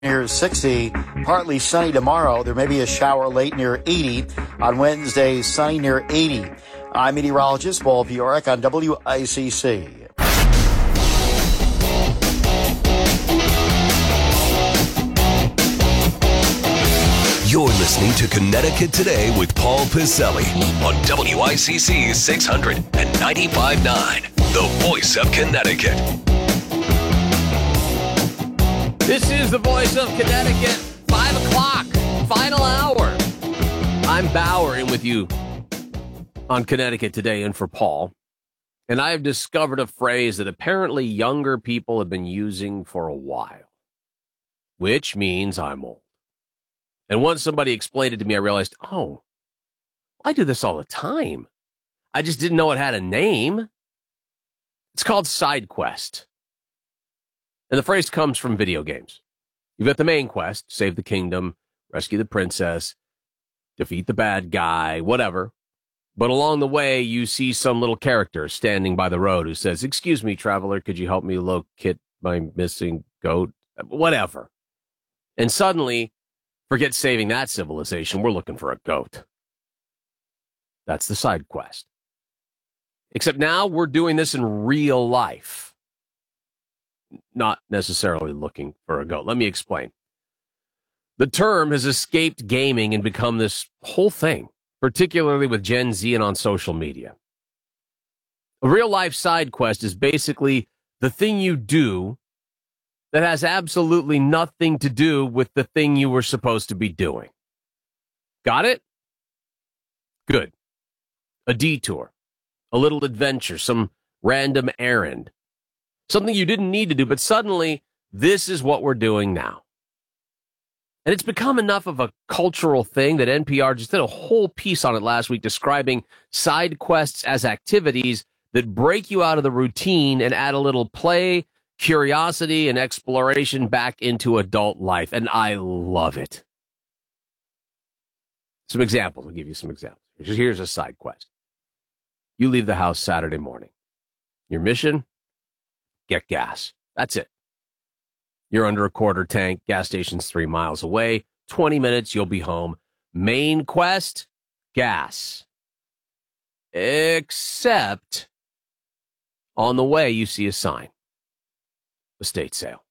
near 60. Partly sunny tomorrow. There may be a shower late near 80. On Wednesday, sunny near 80. I'm meteorologist Paul Fiorek on WICC. You're listening to Connecticut Today with Paul Piselli on WICC 600 and 95.9, the voice of Connecticut. This is the voice of Connecticut, 5 o'clock, final hour. I'm Bauer in with you on Connecticut Today and for Paul. And I have discovered a phrase that apparently younger people have been using for a while, which means I'm old. And once somebody explained it to me, I realized, oh, I do this all the time. I just didn't know it had a name. It's called side quest. And the phrase comes from video games. You've got the main quest, save the kingdom, rescue the princess, defeat the bad guy, whatever. But along the way, you see some little character standing by the road who says, "Excuse me, traveler, could you help me locate my missing goat?" Whatever. And suddenly, forget saving that civilization. We're looking for a goat. That's the side quest. Except now we're doing this in real life. Not necessarily looking for a goat. Let me explain. The term has escaped gaming and become this whole thing, particularly with Gen Z and on social media. A real-life side quest is basically the thing you do that has absolutely nothing to do with the thing you were supposed to be doing. Got it? Good. A detour, a little adventure, some random errand, something you didn't need to do, but suddenly this is what we're doing now. And it's become enough of a cultural thing that NPR just did a whole piece on it last week describing side quests as activities that break you out of the routine and add a little play, curiosity, and exploration back into adult life. And I love it. Some examples. I'll give you some examples. Here's a side quest. You leave the house Saturday morning. Your mission? Get gas. That's it. You're under a quarter tank. Gas station's 3 miles away. 20 minutes, you'll be home. Main quest? Gas. Except on the way, you see a sign. Estate sale.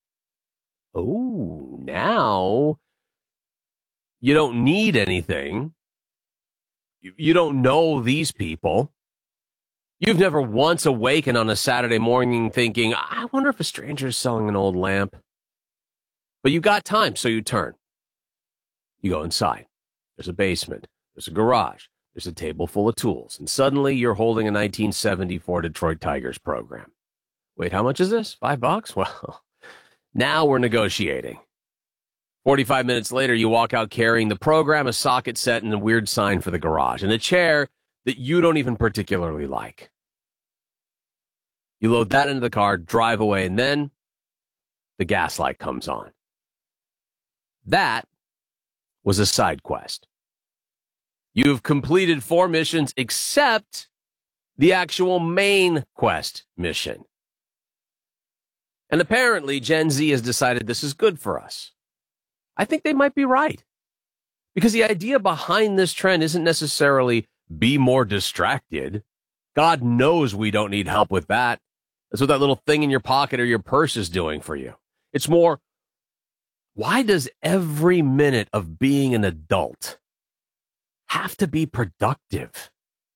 Oh, now you don't need anything. You don't know these people. You've never once awakened on a Saturday morning thinking, I wonder if a stranger is selling an old lamp. But you got time, so you turn. You go inside. There's a basement. There's a garage. There's a table full of tools. And suddenly you're holding a 1974 Detroit Tigers program. Wait, how much is this? $5? Well, now we're negotiating. 45 minutes later, you walk out carrying the program, a socket set, and a weird sign for the garage, and a chair that you don't even particularly like. You load that into the car, drive away, and then the gas light comes on. That was a side quest. You've completed 4 missions except the actual main quest mission. And apparently, Gen Z has decided this is good for us. I think they might be right. Because the idea behind this trend isn't necessarily be more distracted. God knows we don't need help with that. That's what that little thing in your pocket or your purse is doing for you. It's more, why does every minute of being an adult have to be productive?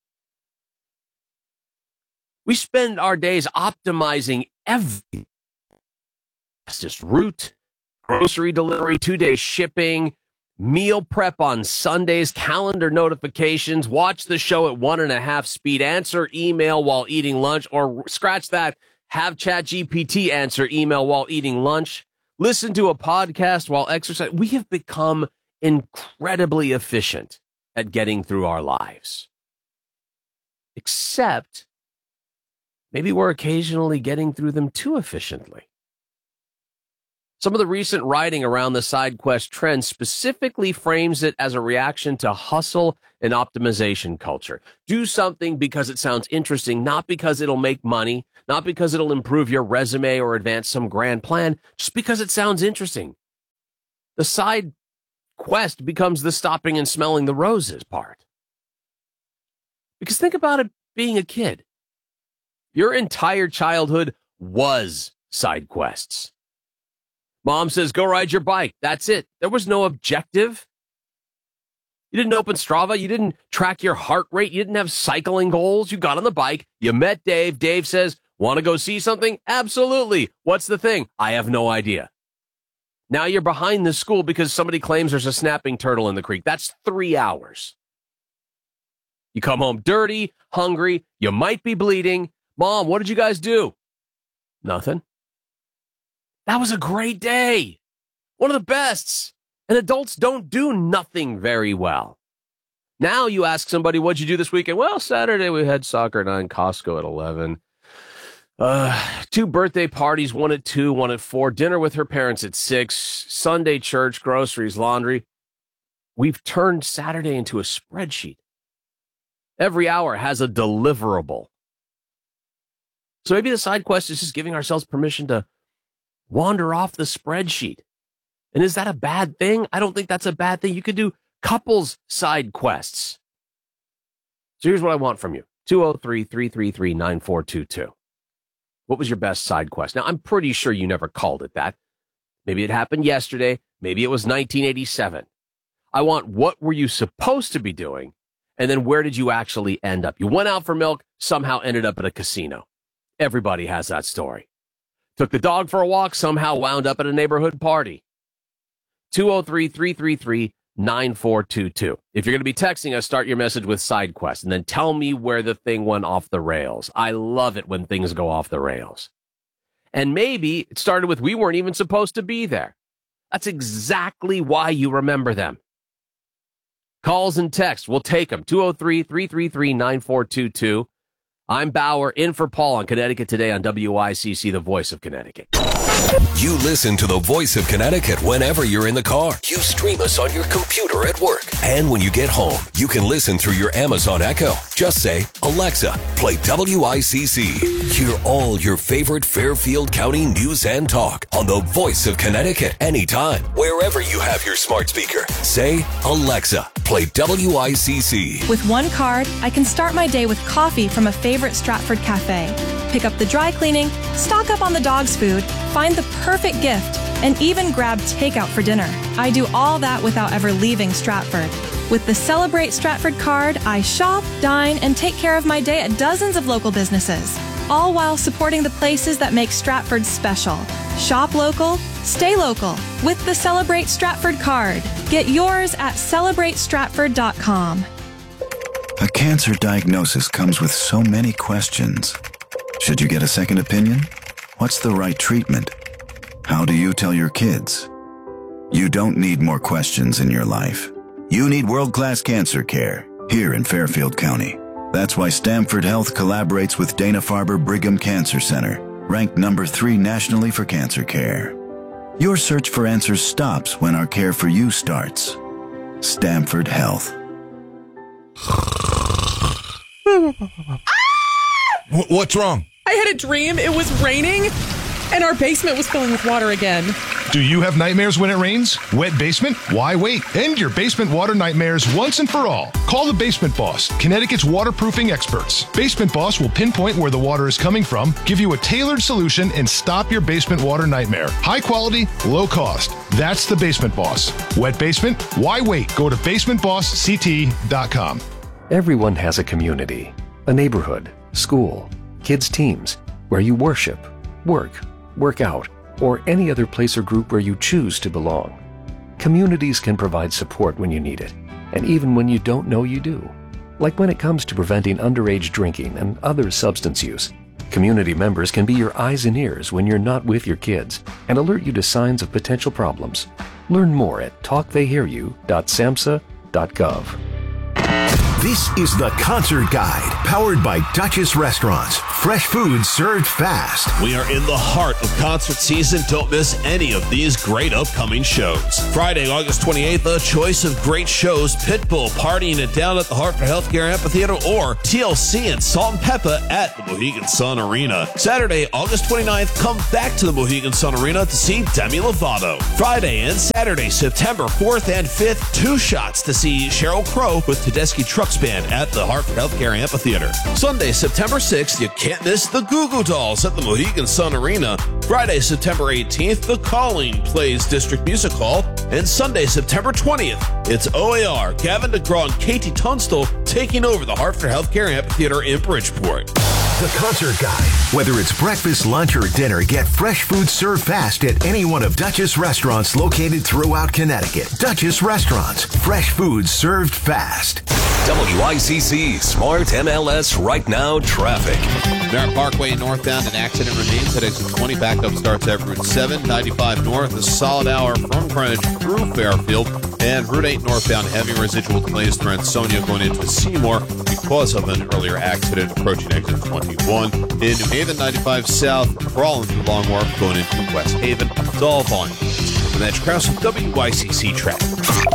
We spend our days optimizing every fastest route, grocery delivery, 2-day shipping, meal prep on Sundays, calendar notifications, watch the show at 1.5 speed, answer email while eating lunch, or scratch that, have ChatGPT answer email while eating lunch, listen to a podcast while exercising. We have become incredibly efficient at getting through our lives. Except maybe we're occasionally getting through them too efficiently. Some of the recent writing around the side quest trend specifically frames it as a reaction to hustle and optimization culture. Do something because it sounds interesting, not because it'll make money, not because it'll improve your resume or advance some grand plan, just because it sounds interesting. The side quest becomes the stopping and smelling the roses part. Because think about it being a kid. Your entire childhood was side quests. Mom says, go ride your bike. That's it. There was no objective. You didn't open Strava. You didn't track your heart rate. You didn't have cycling goals. You got on the bike. You met Dave. Dave says, want to go see something? Absolutely. What's the thing? I have no idea. Now you're behind the school because somebody claims there's a snapping turtle in the creek. That's 3 hours. You come home dirty, hungry. You might be bleeding. Mom, what did you guys do? Nothing. That was a great day. One of the bests. And adults don't do nothing very well. Now you ask somebody, what'd you do this weekend? Well, Saturday we had soccer at 9, Costco at 11. 2 birthday parties, one at 2, one at 4. Dinner with her parents at 6. Sunday church, groceries, laundry. We've turned Saturday into a spreadsheet. Every hour has a deliverable. So maybe the side quest is just giving ourselves permission to wander off the spreadsheet. And is that a bad thing? I don't think that's a bad thing. You could do couples side quests. So here's what I want from you. 203-333-9422. What was your best side quest? Now, I'm pretty sure you never called it that. Maybe it happened yesterday. Maybe it was 1987. I want what were you supposed to be doing? And then where did you actually end up? You went out for milk, somehow ended up at a casino. Everybody has that story. Took the dog for a walk, somehow wound up at a neighborhood party. 203-333-9422. If you're going to be texting us, start your message with side quest and then tell me where the thing went off the rails. I love it when things go off the rails. And maybe it started with we weren't even supposed to be there. That's exactly why you remember them. Calls and texts, we'll take them. 203-333-9422. I'm Bauer, in for Paul on Connecticut Today on WICC, the voice of Connecticut. You listen to the voice of Connecticut whenever you're in the car. You stream us on your computer at work. And when you get home, you can listen through your Amazon Echo. Just say, Alexa, play WICC. Hear all your favorite Fairfield County news and talk on the voice of Connecticut anytime, wherever you have your smart speaker. Say, Alexa, play WICC. With one card, I can start my day with coffee from a favorite Stratford cafe, pick up the dry cleaning, stock up on the dog's food, find the perfect gift, and even grab takeout for dinner. I do all that without ever leaving Stratford. With the Celebrate Stratford card, I shop, dine, and take care of my day at dozens of local businesses, all while supporting the places that make Stratford special. Shop local, stay local with the Celebrate Stratford card. Get yours at CelebrateStratford.com. A cancer diagnosis comes with so many questions. Should you get a second opinion? What's the right treatment? How do you tell your kids? You don't need more questions in your life. You need world-class cancer care here in Fairfield County. That's why Stamford Health collaborates with Dana-Farber Brigham Cancer Center, ranked number 3 nationally for cancer care. Your search for answers stops when our care for you starts. Stamford Health. What's wrong? I had a dream it was raining and our basement was filling with water again. Do you have nightmares when it rains? Wet basement? Why wait? End your basement water nightmares once and for all. Call the Basement Boss, Connecticut's waterproofing experts. Basement Boss will pinpoint where the water is coming from, give you a tailored solution, and stop your basement water nightmare. High quality, low cost. That's the Basement Boss. Wet basement? Why wait? Go to basementbossct.com. Everyone has a community, a neighborhood, school, kids' teams, where you worship, work out, or any other place or group where you choose to belong. Communities can provide support when you need it, and even when you don't know you do. Like when it comes to preventing underage drinking and other substance use. Community members can be your eyes and ears when you're not with your kids and alert you to signs of potential problems. Learn more at talktheyhearyou.samhsa.gov. This is the Concert Guide, powered by Duchess Restaurants. Fresh food served fast. We are in the heart of concert season. Don't miss any of these great upcoming shows. Friday, August 28th, a choice of great shows. Pitbull partying it down at the Hartford Healthcare Amphitheater, or TLC and Salt and Pepper at the Mohegan Sun Arena. Saturday, August 29th, come back to the Mohegan Sun Arena to see Demi Lovato. Friday and Saturday, September 4th and 5th, 2 shots to see Sheryl Crow with Tedeschi Trucks Band at the Hartford Healthcare Amphitheater. Sunday, September 6th, you can't miss the Goo Goo Dolls at the Mohegan Sun Arena. Friday, September 18th, The Calling plays District Music Hall. And Sunday, September 20th, it's OAR, Gavin DeGraw and Katie Tunstall taking over the Hartford Healthcare Amphitheater in Bridgeport. The Concert Guide. Whether it's breakfast, lunch, or dinner, get fresh food served fast at any one of Duchess restaurants located throughout Connecticut. Duchess Restaurants. Fresh food served fast. WICC Smart MLS Right Now traffic. Merritt Parkway northbound, an accident remains at exit 20. Backup starts at Route 7. 95 north, a solid hour from Greenwich through Fairfield. And Route 8 northbound, heavy residual delays through Ansonia going into Seymour because of an earlier accident approaching exit 21. In New Haven, 95 south, crawling through Long Wharf going into West Haven. It's all volume. And that's Krause with WICC traffic.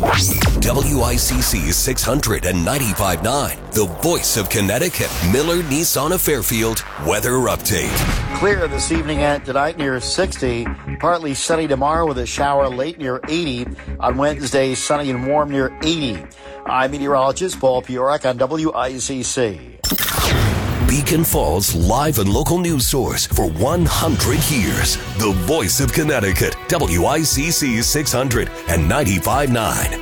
WICC 695.9, the voice of Connecticut. Miller Nissan of Fairfield weather update. Clear this evening and tonight near 60. Partly sunny tomorrow with a shower late near 80. On Wednesday, sunny and warm near 80. I'm meteorologist Paul Piorek on WICC. Beacon Falls live and local news source for 100 years. The voice of Connecticut. WICC 695.9.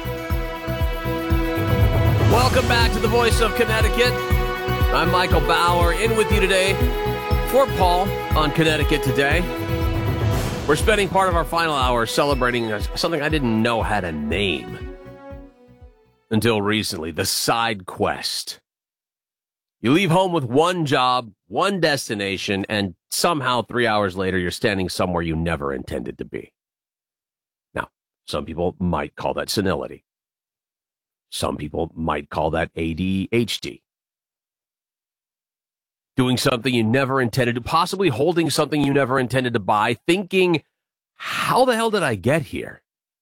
Welcome back to the voice of Connecticut. I'm Michael Bauer, in with you today for Paul on Connecticut Today. We're spending part of our final hour celebrating something I didn't know had a name until recently, the side quest. You leave home with one job, one destination, and somehow 3 hours later, you're standing somewhere you never intended to be. Now, some people might call that senility. Some people might call that ADHD. Doing something you never intended to, possibly holding something you never intended to buy, thinking, how the hell did I get here?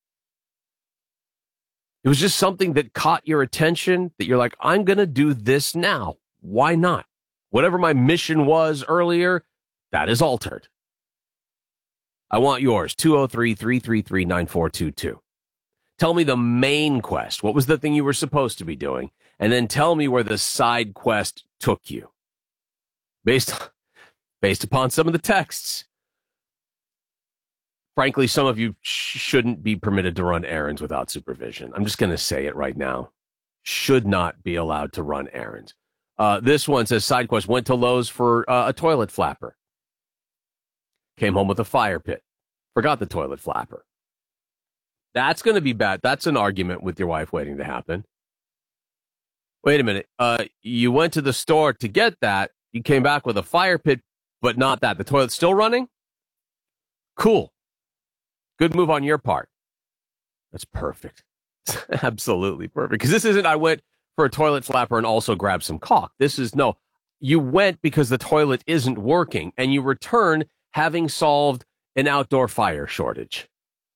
It was just something that caught your attention, that you're like, I'm going to do this now. Why not? Whatever my mission was earlier, that is altered. I want yours, 203-333-9422. Tell me the main quest. What was the thing you were supposed to be doing? And then tell me where the side quest took you. Based upon some of the texts. Frankly, some of you shouldn't be permitted to run errands without supervision. I'm just going to say it right now. Should not be allowed to run errands. This one says, side quest, went to Lowe's for a toilet flapper. Came home with a fire pit. Forgot the toilet flapper. That's going to be bad. That's an argument with your wife waiting to happen. Wait a minute. You went to the store to get that. You came back with a fire pit, but not that. The toilet's still running? Cool. Good move on your part. That's perfect. Absolutely perfect. Because this isn't, I went for a toilet flapper and also grabbed some caulk. This is, no, you went because the toilet isn't working, and you return having solved an outdoor fire shortage.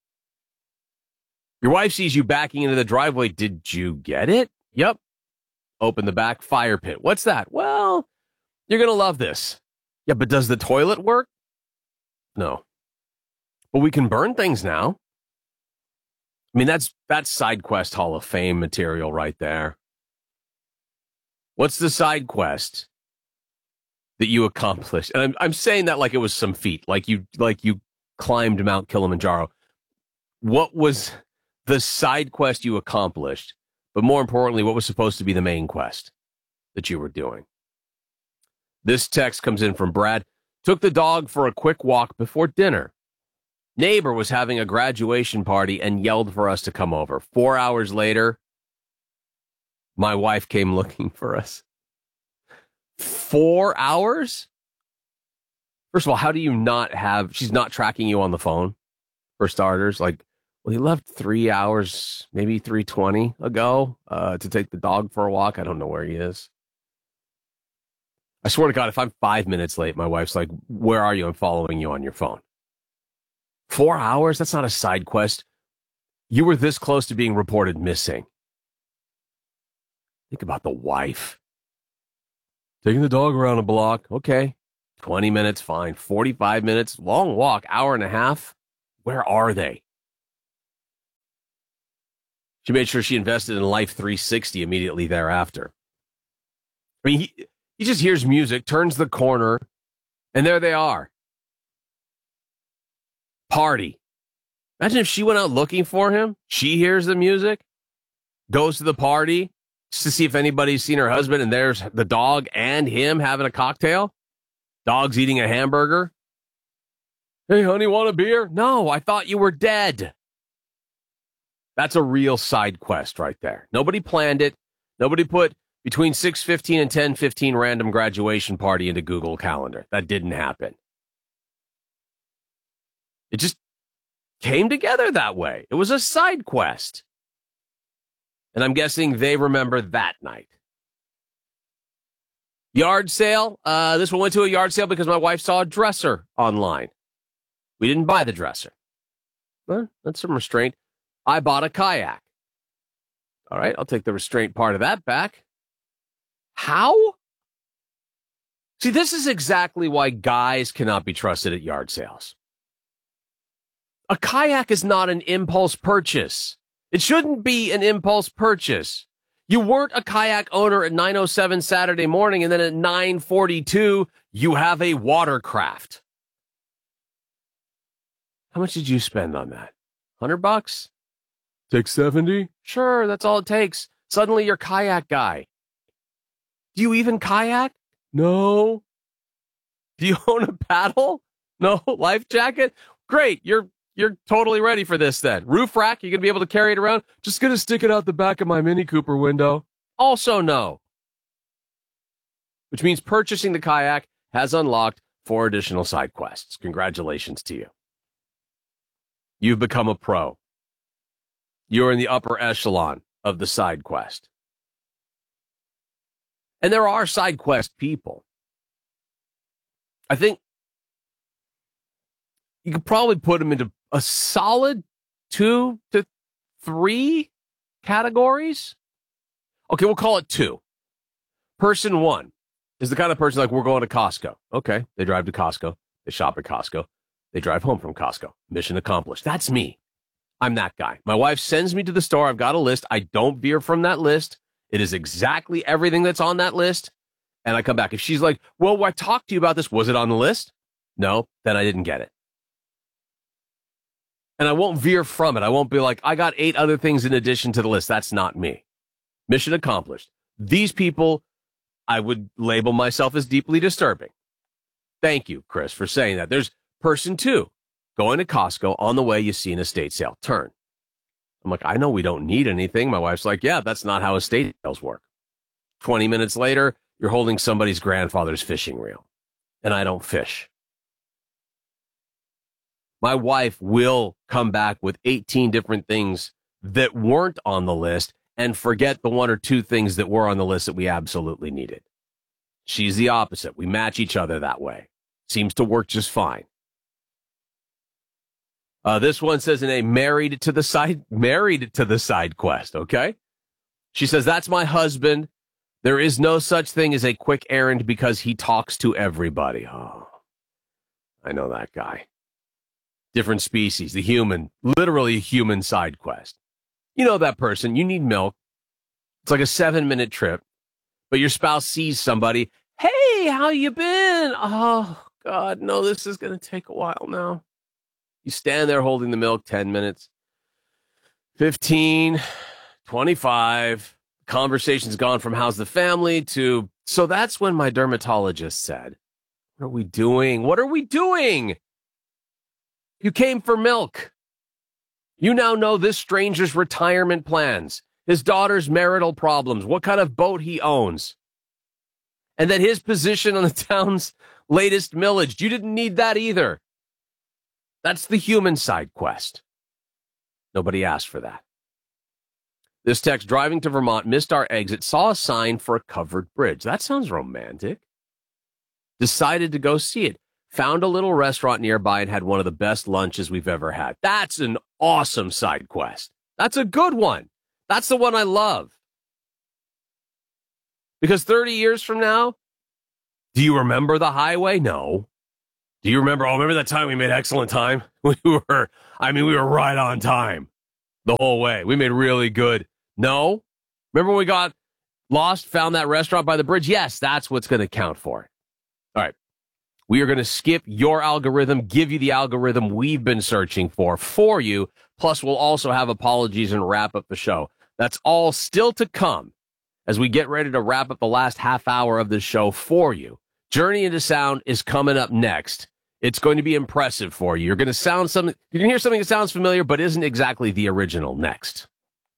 Your wife sees you backing into the driveway. Did you get it? Yep. Open the back, fire pit. What's that? Well, you're going to love this. Yeah, but does the toilet work? No. But we can burn things now. I mean, that's side quest Hall of Fame material right there. What's the side quest that you accomplished? And I'm saying that like it was some feat, like you climbed Mount Kilimanjaro. What was the side quest you accomplished? But more importantly, what was supposed to be the main quest that you were doing? This text comes in from Brad. Took the dog for a quick walk before dinner. Neighbor was having a graduation party and yelled for us to come over. 4 hours later, my wife came looking for us. 4 hours? First of all, how do you not have, she's not tracking you on the phone, for starters? Like Well, he left 3 hours, maybe 3:20 ago to take the dog for a walk. I don't know where he is. I swear to God, if I'm 5 minutes late, my wife's like, where are you? I'm following you on your phone. 4 hours? That's not a side quest. You were this close to being reported missing. Think about the wife. Taking the dog around a block. Okay. 20 minutes, fine. 45 minutes, long walk, hour and a half. Where are they? She made sure she invested in Life 360 immediately thereafter. I mean, he just hears music, turns the corner, and there they are. Party. Imagine if she went out looking for him. She hears the music, goes to the party just to see if anybody's seen her husband, and there's the dog and him having a cocktail. Dog's eating a hamburger. Hey, honey, want a beer? No, I thought you were dead. That's a real side quest right there. Nobody planned it. Nobody put between 6:15 and 10:15 random graduation party into Google Calendar. That didn't happen. It just came together that way. It was a side quest. And I'm guessing they remember that night. Yard sale. This one went to a yard sale because my wife saw a dresser online. We didn't buy the dresser. Well, that's some restraint. I bought a kayak. All right, I'll take the restraint part of that back. How? See, this is exactly why guys cannot be trusted at yard sales. A kayak is not an impulse purchase. It shouldn't be an impulse purchase. You weren't a kayak owner at 9:07 Saturday morning, and then at 9:42, you have a watercraft. How much did you spend on that? $100? Take 70? Sure, that's all it takes. Suddenly you're kayak guy. Do you even kayak? No. Do you own a paddle? No. Life jacket? Great. You're totally ready for this then. Roof rack, you're going to be able to carry it around? Just going to stick it out the back of my Mini Cooper window. Also no. Which means purchasing the kayak has unlocked 4 additional side quests. Congratulations to you. You've become a pro. You're in the upper echelon of the side quest. And there are side quest people. I think you could probably put them into a solid 2 to 3 categories. Okay, we'll call it 2. Person 1 is the kind of person like, we're going to Costco. Okay, they drive to Costco. They shop at Costco. They drive home from Costco. Mission accomplished. That's me. I'm that guy. My wife sends me to the store. I've got a list. I don't veer from that list. It is exactly everything that's on that list. And I come back. If she's like, well, I talked to you about this. Was it on the list? No, then I didn't get it. And I won't veer from it. I won't be like, I got 8 other things in addition to the list. That's not me. Mission accomplished. These people, I would label myself as deeply disturbing. Thank you, Chris, for saying that. There's person 2. Going to Costco, on the way, you see an estate sale. Turn. I'm like, I know we don't need anything. My wife's like, yeah, that's not how estate sales work. 20 minutes later, you're holding somebody's grandfather's fishing reel. And I don't fish. My wife will come back with 18 different things that weren't on the list and forget the 1 or 2 things that were on the list that we absolutely needed. She's the opposite. We match each other that way. Seems to work just fine. This one says in a married to the side quest. Okay. She says, that's my husband. There is no such thing as a quick errand because he talks to everybody. Oh, I know that guy. Different species, the human, literally human side quest. You know that person, you need milk. It's like a 7-minute trip, but your spouse sees somebody. Hey, how you been? Oh, God, no, this is going to take a while now. You stand there holding the milk 10 minutes, 15, 25. Conversation's gone from how's the family to, so that's when my dermatologist said, what are we doing? What are we doing? You came for milk. You now know this stranger's retirement plans, his daughter's marital problems, what kind of boat he owns, and then his position on the town's latest millage. You didn't need that either. That's the human side quest. Nobody asked for that. This text, driving to Vermont, missed our exit, saw a sign for a covered bridge. That sounds romantic. Decided to go see it. Found a little restaurant nearby and had one of the best lunches we've ever had. That's an awesome side quest. That's a good one. That's the one I love. Because 30 years from now, do you remember the highway? No. Do you remember? Oh, remember that time we made excellent time? We were right on time the whole way. We made really good. No. Remember when we got lost, found that restaurant by the bridge? Yes, that's what's going to count for it. All right. We are going to skip your algorithm, give you the algorithm we've been searching for you. Plus, we'll also have apologies and wrap up the show. That's all still to come as we get ready to wrap up the last half hour of the show for you. Journey into Sound is coming up next. It's going to be impressive for you. You're going to hear something that sounds familiar, but isn't exactly the original next.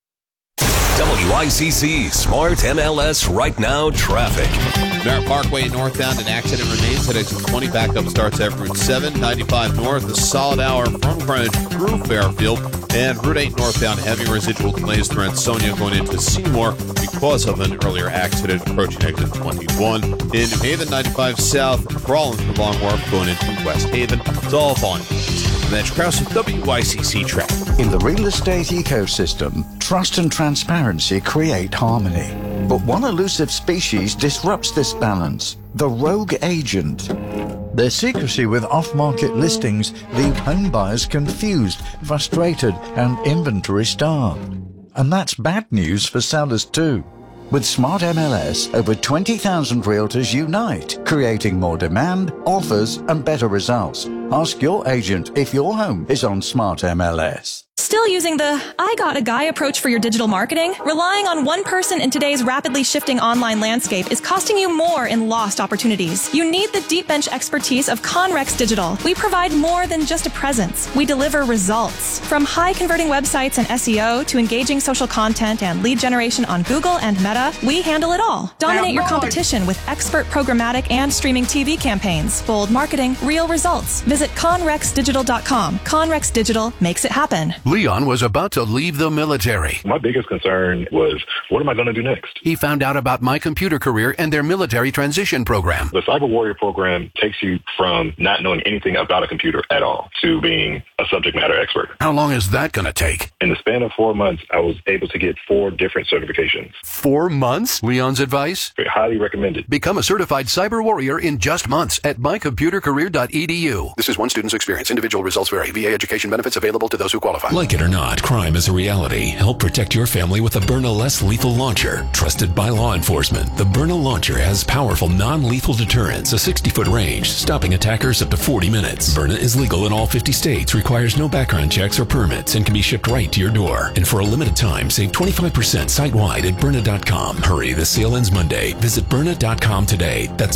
WICC Smart MLS Right Now Traffic. Merritt Parkway northbound, an accident remains at exit 20. Backup starts at Route 7, 95 north, a solid hour from Greenwich through Fairfield. And Route 8 northbound, heavy residual delays through Ansonia going into Seymour because of an earlier accident approaching exit 21. In New Haven, 95 south, Rollins for Long Wharf going into West Haven. It's all volume. Mitch Krause with WICC Traffic. In the real estate ecosystem, trust and transparency create harmony. But one elusive species disrupts this balance: the rogue agent. Their secrecy with off-market listings leave home buyers confused, frustrated, and inventory-starved. And that's bad news for sellers too. With Smart MLS, over 20,000 realtors unite, creating more demand, offers, and better results. Ask your agent if your home is on Smart MLS. Still using the I got a guy approach for your digital marketing? Relying on one person in today's rapidly shifting online landscape is costing you more in lost opportunities. You need the deep bench expertise of Conrex Digital. We provide more than just a presence. We deliver results. From high converting websites and SEO to engaging social content and lead generation on Google and Meta, we handle it all. Dominate your competition with expert programmatic and streaming TV campaigns. Bold marketing, real results. Visit conrexdigital.com. Conrex Digital makes it happen. Leon was about to leave the military. My biggest concern was, what am I going to do next? He found out about My Computer Career and their military transition program. The Cyber Warrior program takes you from not knowing anything about a computer at all to being a subject matter expert. How long is that going to take? In the span of 4 months, I was able to get 4 different certifications. 4 months? Leon's advice? Highly recommended. Become a certified cyber warrior in just months at mycomputercareer.edu. This is one student's experience. Individual results vary. VA education benefits available to those who qualify. Like it or not, crime is a reality. Help protect your family with the Byrna Less Lethal Launcher. Trusted by law enforcement, the Byrna Launcher has powerful non-lethal deterrence, a 60-foot range, stopping attackers up to 40 minutes. Byrna is legal in all 50 states, requires no background checks or permits, and can be shipped right to your door. And for a limited time, save 25% site-wide at Byrna.com. Hurry, the sale ends Monday. Visit Byrna.com today. That's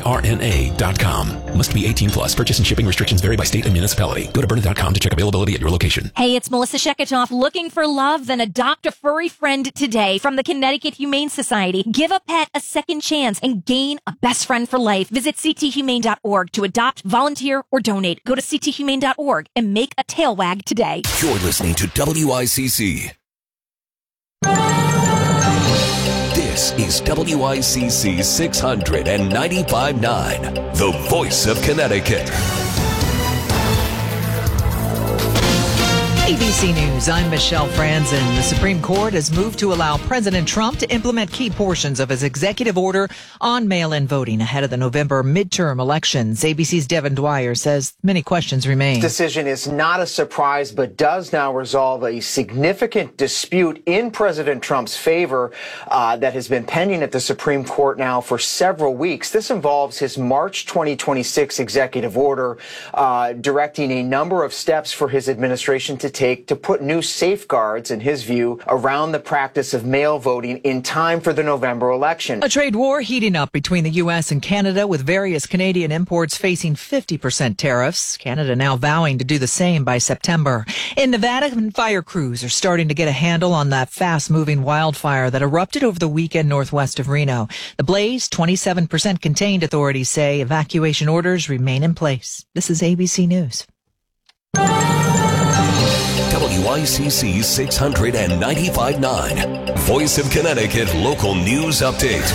BYRNA.com. Must be 18 plus. Purchase and shipping restrictions vary by state and municipality. Go to Byrna.com to check availability at your location. Hey, it's Melissa Sheketoff. Looking for love? Then adopt a furry friend today from the Connecticut Humane Society. Give a pet a second chance and gain a best friend for life. Visit cthumane.org to adopt, volunteer, or donate. Go to cthumane.org and make a tail wag today. You're listening to WICC. This is WICC 695.9, the voice of Connecticut. ABC News, I'm Michelle Franzen. The Supreme Court has moved to allow President Trump to implement key portions of his executive order on mail-in voting ahead of the November midterm elections. ABC's Devin Dwyer says many questions remain. This decision is not a surprise, but does now resolve a significant dispute in President Trump's favor that has been pending at the Supreme Court now for several weeks. This involves his March 2026 executive order directing a number of steps for his administration to take to put new safeguards, in his view, around the practice of mail voting in time for the November election. A trade war heating up between the U.S. and Canada, with various Canadian imports facing 50% tariffs. Canada now vowing to do the same by September. In Nevada, fire crews are starting to get a handle on that fast-moving wildfire that erupted over the weekend northwest of Reno. The blaze, 27% contained, authorities say. Evacuation orders remain in place. This is ABC News. WICC 695.9. Voice of Connecticut Local News Update.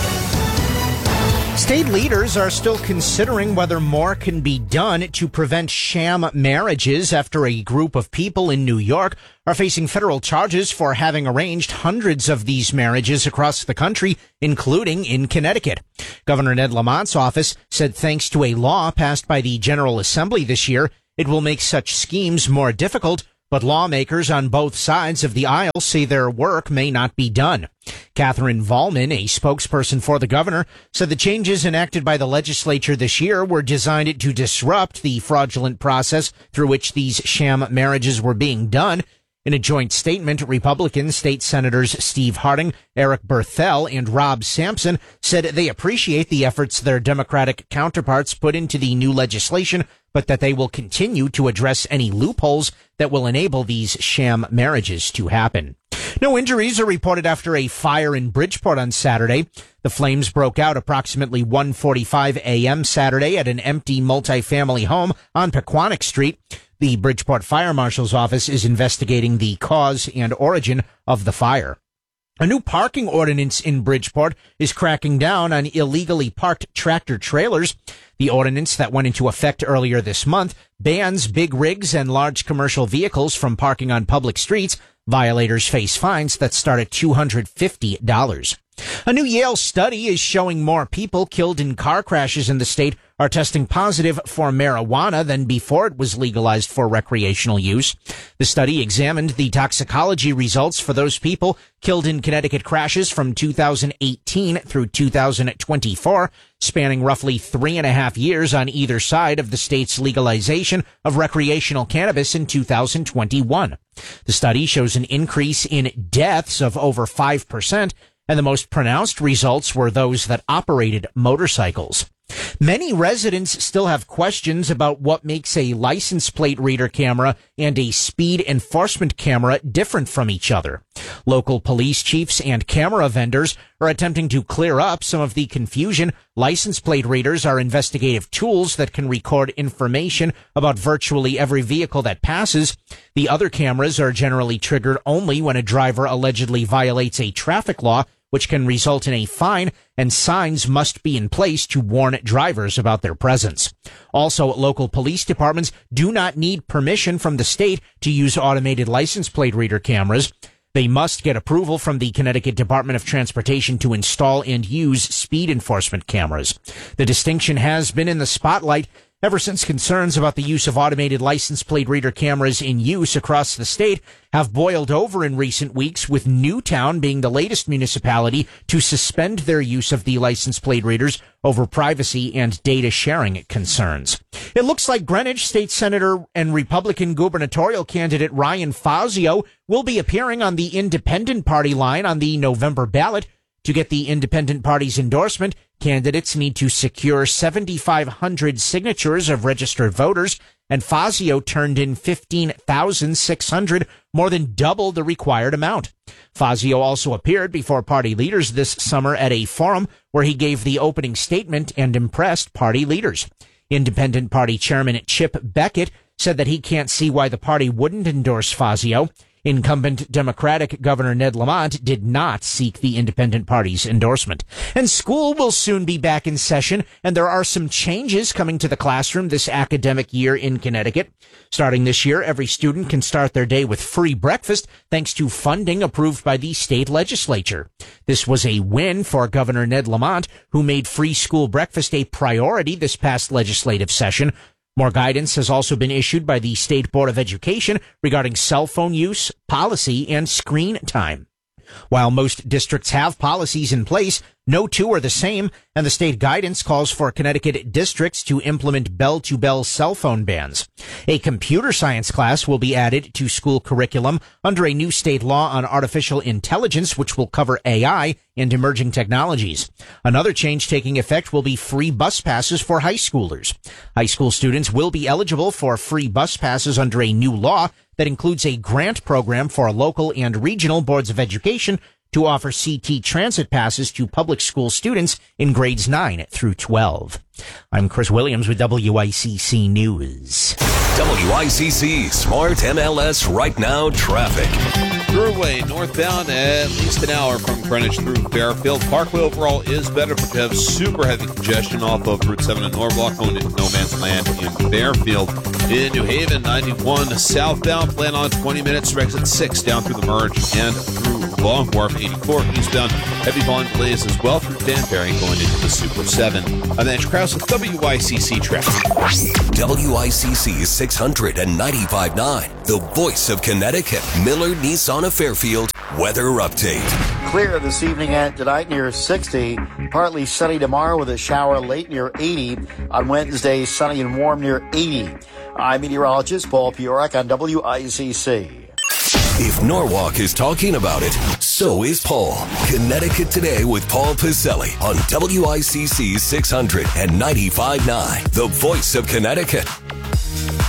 State leaders are still considering whether more can be done to prevent sham marriages after a group of people in New York are facing federal charges for having arranged hundreds of these marriages across the country, including in Connecticut. Governor Ned Lamont's office said thanks to a law passed by the General Assembly this year, it will make such schemes more difficult, but lawmakers on both sides of the aisle say their work may not be done. Catherine Vollman, a spokesperson for the governor, said the changes enacted by the legislature this year were designed to disrupt the fraudulent process through which these sham marriages were being done. In a joint statement, Republican state senators Steve Harding, Eric Berthel, and Rob Sampson said they appreciate the efforts their Democratic counterparts put into the new legislation, but that they will continue to address any loopholes that will enable these sham marriages to happen. No injuries are reported after a fire in Bridgeport on Saturday. The flames broke out approximately 1:45 a.m. Saturday at an empty multifamily home on Pequannock Street. The Bridgeport Fire Marshal's office is investigating the cause and origin of the fire. A new parking ordinance in Bridgeport is cracking down on illegally parked tractor trailers. The ordinance that went into effect earlier this month bans big rigs and large commercial vehicles from parking on public streets. Violators face fines that start at $250. A new Yale study is showing more people killed in car crashes in the state are testing positive for marijuana than before it was legalized for recreational use. The study examined the toxicology results for those people killed in Connecticut crashes from 2018 through 2024, spanning roughly 3.5 years on either side of the state's legalization of recreational cannabis in 2021. The study shows an increase in deaths of over 5%, and the most pronounced results were those that operated motorcycles. Many residents still have questions about what makes a license plate reader camera and a speed enforcement camera different from each other. Local police chiefs and camera vendors are attempting to clear up some of the confusion. License plate readers are investigative tools that can record information about virtually every vehicle that passes. The other cameras are generally triggered only when a driver allegedly violates a traffic law, which can result in a fine, and signs must be in place to warn drivers about their presence. Also, local police departments do not need permission from the state to use automated license plate reader cameras. They must get approval from the Connecticut Department of Transportation to install and use speed enforcement cameras. The distinction has been in the spotlight ever since concerns about the use of automated license plate reader cameras in use across the state have boiled over in recent weeks, with Newtown being the latest municipality to suspend their use of the license plate readers over privacy and data sharing concerns. It looks like Greenwich State Senator and Republican gubernatorial candidate Ryan Fazio will be appearing on the Independent Party line on the November ballot. To get the Independent Party's endorsement, candidates need to secure 7,500 signatures of registered voters, and Fazio turned in 15,600, more than double the required amount. Fazio also appeared before party leaders this summer at a forum where he gave the opening statement and impressed party leaders. Independent Party Chairman Chip Beckett said that he can't see why the party wouldn't endorse Fazio. Incumbent Democratic Governor Ned Lamont did not seek the Independent Party's endorsement. And school will soon be back in session, and there are some changes coming to the classroom this academic year in Connecticut. Starting this year, every student can start their day with free breakfast thanks to funding approved by the state legislature. This was a win for Governor Ned Lamont, who made free school breakfast a priority this past legislative session. More guidance has also been issued by the State Board of Education regarding cell phone use, policy, and screen time. While most districts have policies in place, no two are the same, and the state guidance calls for Connecticut districts to implement bell-to-bell cell phone bans. A computer science class will be added to school curriculum under a new state law on artificial intelligence, which will cover AI and emerging technologies. Another change taking effect will be free bus passes for high schoolers. High school students will be eligible for free bus passes under a new law that includes a grant program for local and regional boards of education to offer CT transit passes to public school students in grades 9 through 12. I'm Chris Williams with WICC News. WICC Smart MLS Right Now traffic. Thruway northbound at least an hour from Greenwich through Fairfield. Parkway overall is better, but you have super heavy congestion off of Route 7 in Norwalk going into No Man's Land in Fairfield. In New Haven, 91 southbound, plan on 20 minutes for exit 6 down through the Merge and through Long Wharf. 84 eastbound, heavy volume delays as well through Danbury going into the Super 7. I'm Nash Krause with WICC traffic. WICC 695.9, the voice of Connecticut. Miller Nissan of Fairfield weather update. Clear this evening and tonight near 60. Partly sunny tomorrow with a shower late near 80. On Wednesday, sunny and warm near 80. I'm meteorologist Paul Piorek on WICC. If Norwalk is talking about it, so is Paul. Connecticut Today with Paul Piselli on WICC 695.9, the voice of Connecticut.